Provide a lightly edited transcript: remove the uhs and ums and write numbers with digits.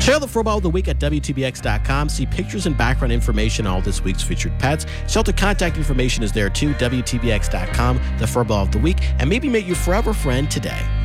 Check out the Furball of the Week at WTBX.com. See pictures and background information on all this week's featured pets. Shelter contact information is there too, WTBX.com, the Furball of the Week, and maybe make your forever friend today.